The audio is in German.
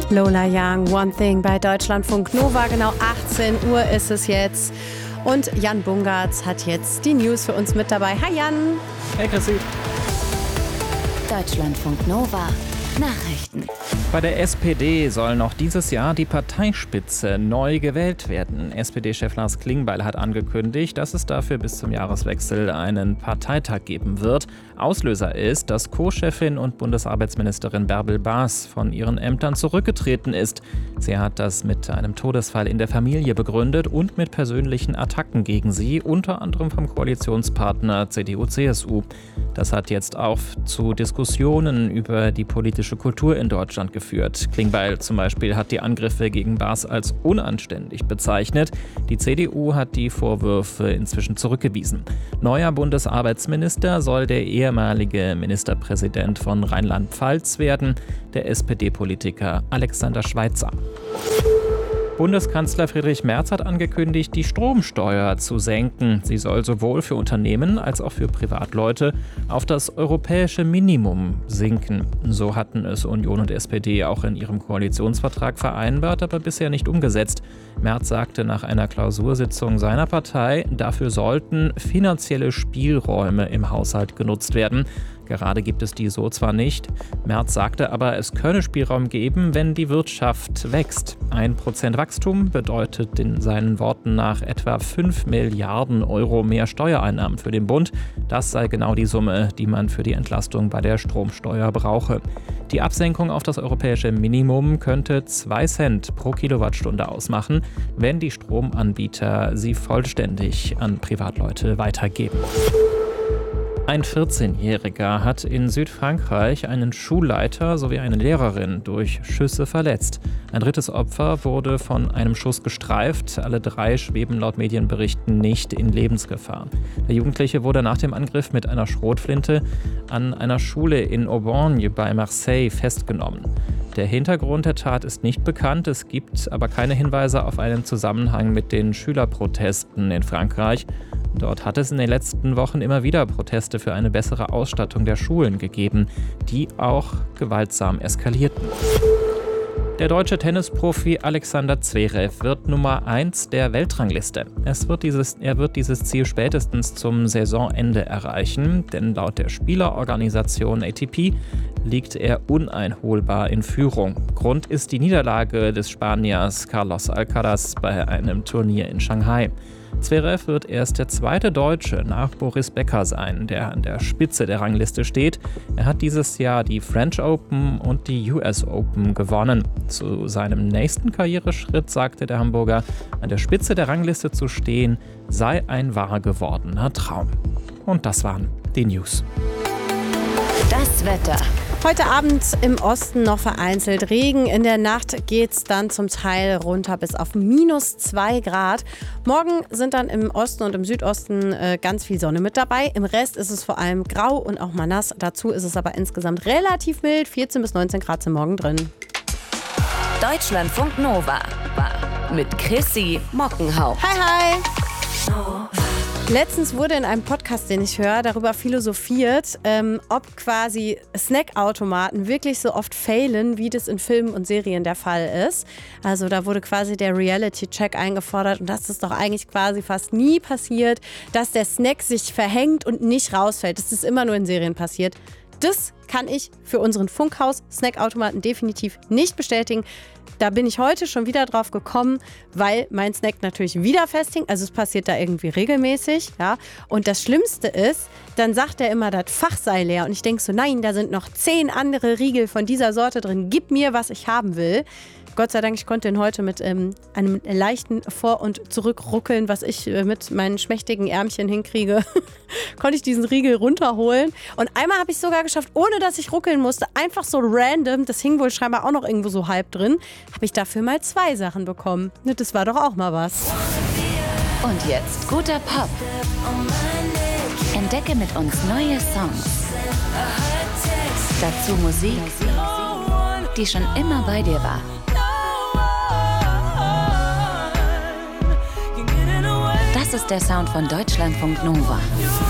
Lola Young, One Thing bei Deutschlandfunk Nova. Genau 18 Uhr ist es jetzt. Und Jan Bungartz hat jetzt die News für uns mit dabei. Hi Jan. Hey Chrissy. Deutschlandfunk Nova. Nachrichten. Bei der SPD soll noch dieses Jahr die Parteispitze neu gewählt werden. SPD-Chef Lars Klingbeil hat angekündigt, dass es dafür bis zum Jahreswechsel einen Parteitag geben wird. Auslöser ist, dass Co-Chefin und Bundesarbeitsministerin Bärbel Baas von ihren Ämtern zurückgetreten ist. Sie hat das mit einem Todesfall in der Familie begründet und mit persönlichen Attacken gegen sie, unter anderem vom Koalitionspartner CDU/CSU. Das hat jetzt auch zu Diskussionen über die politische Kultur in Deutschland geführt. Klingbeil zum Beispiel hat die Angriffe gegen Baas als unanständig bezeichnet. Die CDU hat die Vorwürfe inzwischen zurückgewiesen. Neuer Bundesarbeitsminister soll der ehemalige Ministerpräsident von Rheinland-Pfalz werden, der SPD-Politiker Alexander Schweitzer. Bundeskanzler Friedrich Merz hat angekündigt, die Stromsteuer zu senken. Sie soll sowohl für Unternehmen als auch für Privatleute auf das europäische Minimum sinken. So hatten es Union und SPD auch in ihrem Koalitionsvertrag vereinbart, aber bisher nicht umgesetzt. Merz sagte nach einer Klausursitzung seiner Partei, dafür sollten finanzielle Spielräume im Haushalt genutzt werden. Gerade gibt es die so zwar nicht. Merz sagte aber, es könne Spielraum geben, wenn die Wirtschaft wächst. 1% Wachstum bedeutet in seinen Worten nach etwa 5 Milliarden Euro mehr Steuereinnahmen für den Bund. Das sei genau die Summe, die man für die Entlastung bei der Stromsteuer brauche. Die Absenkung auf das europäische Minimum könnte 2 Cent pro Kilowattstunde ausmachen, wenn die Stromanbieter sie vollständig an Privatleute weitergeben. Ein 14-Jähriger hat in Südfrankreich einen Schulleiter sowie eine Lehrerin durch Schüsse verletzt. Ein drittes Opfer wurde von einem Schuss gestreift. Alle 3 schweben laut Medienberichten nicht in Lebensgefahr. Der Jugendliche wurde nach dem Angriff mit einer Schrotflinte an einer Schule in Auborgne bei Marseille festgenommen. Der Hintergrund der Tat ist nicht bekannt. Es gibt aber keine Hinweise auf einen Zusammenhang mit den Schülerprotesten in Frankreich. Dort hat es in den letzten Wochen immer wieder Proteste für eine bessere Ausstattung der Schulen gegeben, die auch gewaltsam eskalierten. Der deutsche Tennisprofi Alexander Zverev wird Nummer 1 der Weltrangliste. Er wird dieses Ziel spätestens zum Saisonende erreichen, denn laut der Spielerorganisation ATP liegt er uneinholbar in Führung. Grund ist die Niederlage des Spaniers Carlos Alcaraz bei einem Turnier in Shanghai. Zverev wird erst der zweite Deutsche nach Boris Becker sein, der an der Spitze der Rangliste steht. Er hat dieses Jahr die French Open und die US Open gewonnen. Zu seinem nächsten Karriereschritt sagte der Hamburger, an der Spitze der Rangliste zu stehen, sei ein wahr gewordener Traum. Und das waren die News. Das Wetter. Heute Abend im Osten noch vereinzelt Regen. In der Nacht geht es dann zum Teil runter bis auf -2 Grad. Morgen sind dann im Osten und im Südosten ganz viel Sonne mit dabei. Im Rest ist es vor allem grau und auch mal nass. Dazu ist es aber insgesamt relativ mild. 14 bis 19 Grad sind morgen drin. Deutschlandfunk Nova. Mit Chrissy Mockenhaupt. Hi, hi. Letztens wurde in einem Podcast, den ich höre, darüber philosophiert, ob quasi Snackautomaten wirklich so oft failen, wie das in Filmen und Serien der Fall ist. Also da wurde quasi der Reality-Check eingefordert und das ist doch eigentlich quasi fast nie passiert, dass der Snack sich verhängt und nicht rausfällt. Das ist immer nur in Serien passiert. Das kann ich für unseren Funkhaus-Snackautomaten definitiv nicht bestätigen. Da bin ich heute schon wieder drauf gekommen, weil mein Snack natürlich wieder festhing. Also es passiert da irgendwie regelmäßig. Ja. Und das Schlimmste ist, dann sagt er immer, das Fach sei leer. Und ich denke so, nein, da sind noch 10 andere Riegel von dieser Sorte drin. Gib mir, was ich haben will. Gott sei Dank, ich konnte ihn heute mit einem leichten Vor- und Zurückruckeln, was ich mit meinen schmächtigen Ärmchen hinkriege, konnte ich diesen Riegel runterholen. Und einmal habe ich es sogar geschafft, ohne dass ich ruckeln musste, einfach so random, das hing wohl scheinbar auch noch irgendwo so halb drin, habe ich dafür mal 2 Sachen bekommen. Das war doch auch mal was. Und jetzt guter Pop. Entdecke mit uns neue Songs. Dazu Musik, die schon immer bei dir war. Das ist der Sound von Deutschlandfunk Nova.